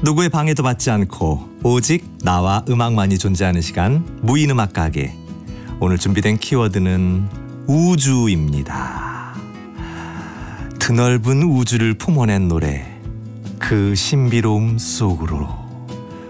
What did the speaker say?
누구의 방해도 받지 않고 오직 나와 음악만이 존재하는 시간, 무인음악 가게. 오늘 준비된 키워드는 우주입니다. 드넓은 우주를 품어낸 노래, 그 신비로움 속으로.